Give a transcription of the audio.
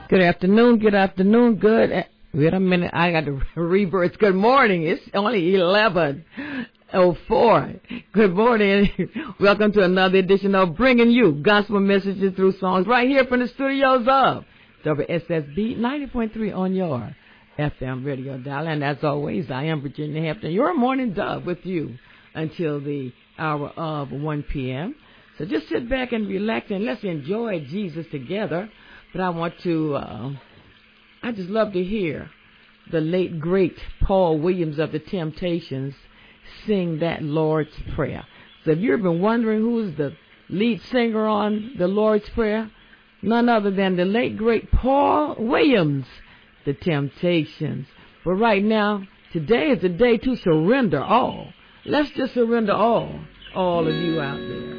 Good afternoon, wait a minute, I got to reverse. Good morning, it's only 11:04. Good morning, welcome to another edition of Bringing You Gospel Messages Through Songs, right here from the studios of WSSB 90.3 on your FM radio dial. And as always, I am Virginia Hampton, your morning dove, with you until the hour of 1 p.m. So just sit back and relax and let's enjoy Jesus together. But I want to, I just love to hear the late, great Paul Williams of the Temptations sing that Lord's Prayer. So if you've been wondering who's the lead singer on the Lord's Prayer, none other than the late, great Paul Williams, the Temptations. But right now, today is the day to surrender all. Let's just surrender all of you out there.